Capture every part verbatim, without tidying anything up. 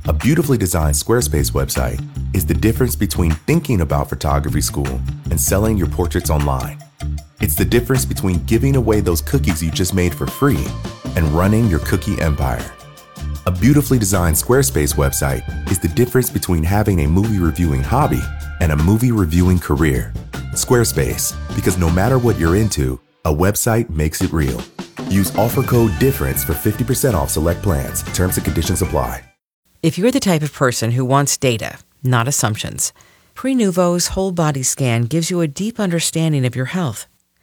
A beautifully designed Squarespace website is the difference between thinking about photography school and selling your portraits online. It's the difference between giving away those cookies you just made for free and running your cookie empire. A beautifully designed Squarespace website is the difference between having a movie reviewing hobby and a movie reviewing career. Squarespace, because no matter what you're into, a website makes it real. Use offer code DIFFERENCE for fifty percent off select plans. Terms and conditions apply. If you're the type of person who wants data, not assumptions, Prenuvo's whole body scan gives you a deep understanding of your health.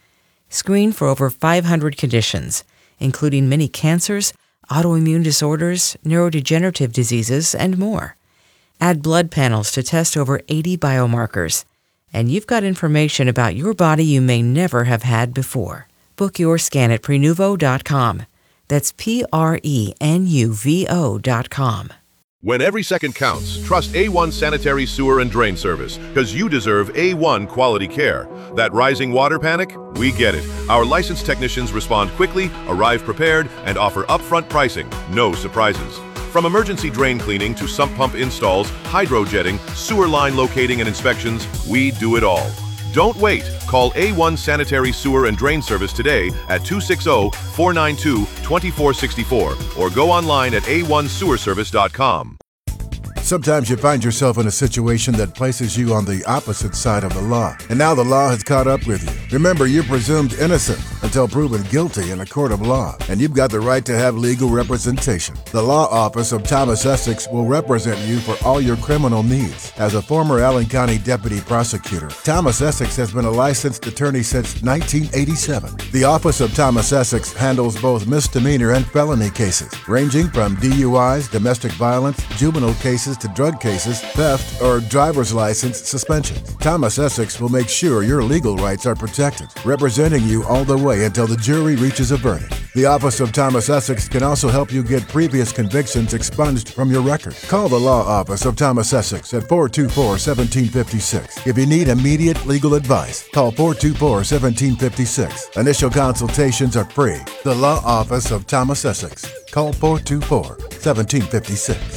Screen for over five hundred conditions, including many cancers, autoimmune disorders, neurodegenerative diseases, and more. Add blood panels to test over eighty biomarkers, and you've got information about your body you may never have had before. Book your scan at Prenuvo dot com. That's P R E N U V O dot com. When every second counts, trust A one Sanitary Sewer and Drain Service, because you deserve A one quality care. That rising water panic? We get it. Our licensed technicians respond quickly, arrive prepared, and offer upfront pricing. No surprises. From emergency drain cleaning to sump pump installs, hydro jetting, sewer line locating and inspections, we do it all. Don't wait. Call A one Sanitary Sewer and Drain Service today at two six zero, four nine two, two four six four or go online at A one sewer service dot com. Sometimes you find yourself in a situation that places you on the opposite side of the law, and now the law has caught up with you. Remember, you're presumed innocent until proven guilty in a court of law, and you've got the right to have legal representation. The law office of Thomas Essex will represent you for all your criminal needs. As a former Allen County deputy prosecutor, Thomas Essex has been a licensed attorney since nineteen eighty-seven. The office of Thomas Essex handles both misdemeanor and felony cases, ranging from D U Is, domestic violence, juvenile cases, to drug cases, theft, or driver's license suspensions. Thomas Essex will make sure your legal rights are protected, representing you all the way until the jury reaches a verdict. The Office of Thomas Essex can also help you get previous convictions expunged from your record. Call the Law Office of Thomas Essex at four two four, one seven five six. If you need immediate legal advice, call four two four, one seven five six. Initial consultations are free. The Law Office of Thomas Essex. Call four two four, one seven five six.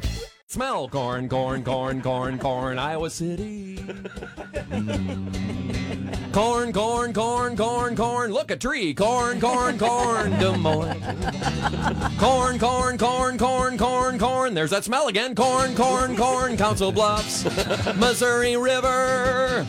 Smell corn, corn, corn, corn, corn, Iowa City. Mm. Corn, corn, corn, corn, corn, look a tree. Corn, corn, corn, Des Moines. Corn, corn, corn, corn, corn, corn, there's that smell again. Corn, corn, corn, Council Bluffs, Missouri River.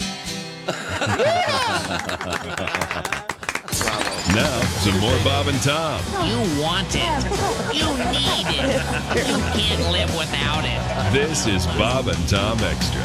Now, some more Bob and Tom. You want it. You need it. You can't live without it. This is Bob and Tom Extra.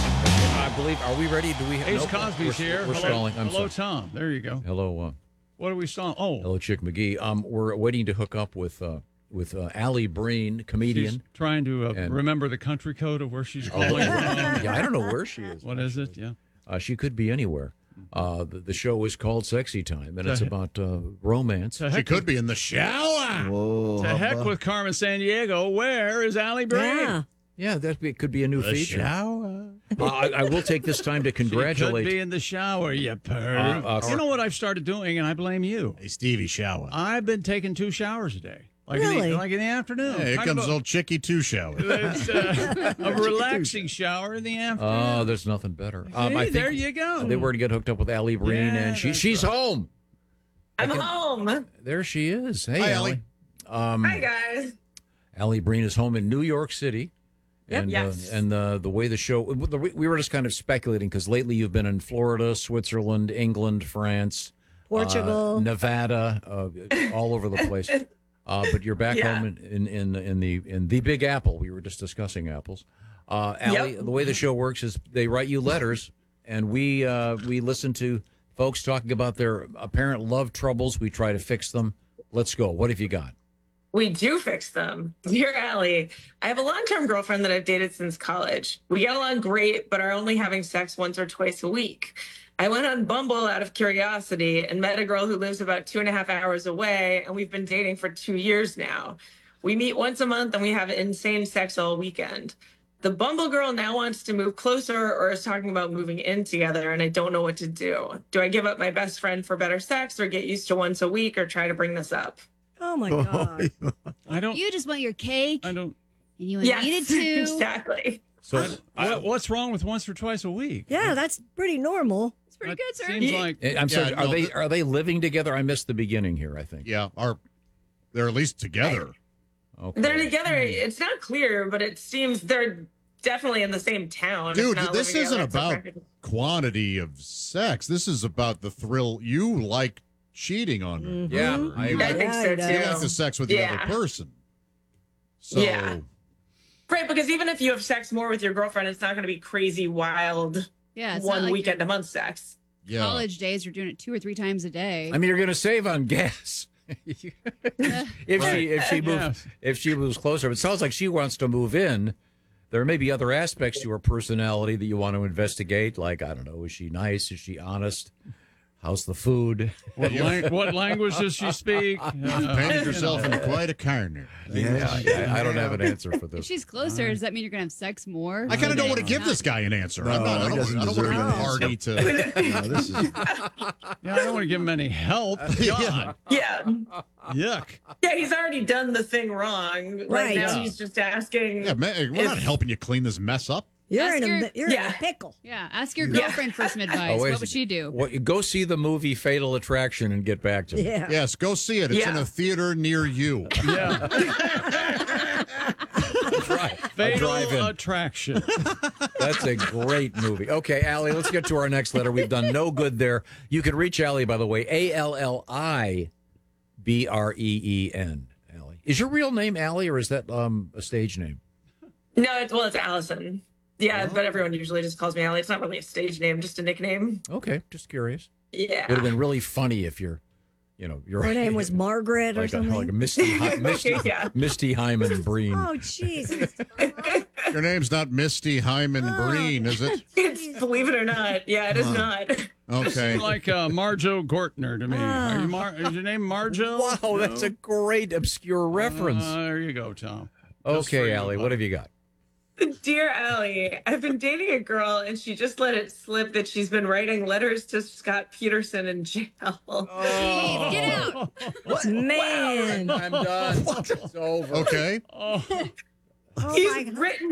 I believe, are we ready? Do we have Ace nope, Cosby's we're, here. We're Hello, stalling. I'm hello sorry. Tom. There you go. Hello. Uh, what are we stalling? Oh. Hello, Chick McGee. Um, we're waiting to hook up with uh, with uh, Allie Breen, comedian. She's trying to uh, and, remember the country code of where she's calling from. Yeah, I don't know where she is. What actually. is it? Yeah. Uh, she could be anywhere. Uh, the, the show is called Sexy Time, and it's about uh, romance. She could be in the shower. Whoa, to heck about... with Carmen Sandiego. Where is Allie Breen? Yeah, yeah that be, could be a new the feature. Shower. Uh, I, I will take this time to congratulate. She could be in the shower, you perv. Uh, uh, you know what I've started doing, and I blame you. Hey, Stevie, shower. I've been taking two showers a day. Like, really? in the, like in the afternoon. Yeah, here kind comes a, old Chicky Two shower. It's uh, a relaxing shower in the afternoon. Oh, there's nothing better. See, um, I think there you go. They were to get hooked up with Allie Breen, yeah, and she she's right. home. I'm can, home. There she is. Hey, Hi, Allie. Um, Hi, guys. Allie Breen is home in New York City. Yep, and yes. uh, and the the way the show, we were just kind of speculating because lately you've been in Florida, Switzerland, England, France, Portugal, uh, Nevada, uh, all over the place. Uh, but you're back yeah. home in, in in in the in the Big Apple. We were just discussing apples. Uh, Allie, yep. the way the show works is they write you letters, and we uh, we listen to folks talking about their apparent love troubles. We try to fix them. Let's go. What have you got? We do fix them. Dear Allie, I have a long-term girlfriend that I've dated since college. We get along great, but are only having sex once or twice a week. I went on Bumble out of curiosity and met a girl who lives about two and a half hours away, and we've been dating for two years now. We meet once a month, and we have insane sex all weekend. The Bumble girl now wants to move closer or is talking about moving in together, and I don't know what to do. Do I give up my best friend for better sex or get used to once a week or try to bring this up? Oh, my God. I don't. You just want your cake. I don't. and you Yes, needed to. exactly. So What- what's wrong with once or twice a week? Yeah, that's pretty normal. It's pretty That good, sir. seems like Eh, I'm sorry. Yeah, Are no, they th- are they living together? I missed the beginning here. I think. Yeah, are they're at least together. Okay. They're together. It's not clear, but it seems they're definitely in the same town. if Dude, not this living isn't together. about It's a- quantity of sex. This is about the thrill. You like cheating on her. Mhm. Yeah, I You I agree. like, think so Yeah, too. he you like the sex with the Yeah. other person. So, Yeah. Right, because even if you have sex more with your girlfriend, it's not going to be crazy, wild, Yeah, it's one not like weekend a month sex. yeah. college days. You're doing it two or three times a day. I mean, you're going to save on gas. if she if she moves if she moves closer. But it sounds like she wants to move in. There may be other aspects to her personality that you want to investigate. Like, I don't know, is she nice? Is she honest? How's the food? what, lang- what language does she speak? Uh, Painted yourself into quite a corner. Yeah, I, I don't have an answer for if this. she's closer, does that mean you're gonna have sex more? I kind of don't want to No. give this guy an answer. No, I'm not, I he don't, doesn't I don't deserve want an to party to. No, this is Yeah, I don't want to give him any help. God. Yeah. Yuck. Yeah, he's already done the thing wrong. Right, Right. now Yeah. he's just asking. Yeah, man, we're not If- helping you clean this mess up. You're Ask in a your- mi- you're in Yeah. a pickle. Yeah, ask your Yeah. girlfriend for some advice. Oh, wait a what would second. she do? What, go see the movie Fatal Attraction and get back to me. Yeah. Yes, go see it. It's Yeah. in a theater near you. Yeah. Drive, Fatal drive-in. Attraction. That's a great movie. Okay, Allie, let's get to our next letter. We've done no good there. You can reach Allie, by the way, A L L I B R E E N. Allie. Is your real name Allie, or is that um, a stage name? No, it's, well, it's Allison. Yeah, but everyone usually just calls me Allie. It's not really a stage name, just a nickname. Okay, just curious. Yeah. Would have been really funny if your, you know, your Her name was Margaret or like a, something. like a Misty, Hy- Misty, Yeah. Misty Hyman Breen. Oh, Jesus. Your name's not Misty Hyman Breen, is it? It's, believe it or not. Yeah, it is not. Okay. Like uh, Marjo Gortner to me. Ah. Are you Mar- is your name Marjo? Wow, that's a great obscure reference. Uh, there you go, Tom. Just for Okay, you, Allie, what bud. have you got? Dear Allie, I've been dating a girl and she just let it slip that she's been writing letters to Scott Peterson in jail. Jeez, get out. Man. I'm done. It's over. Okay. Oh. Oh, He's my God. written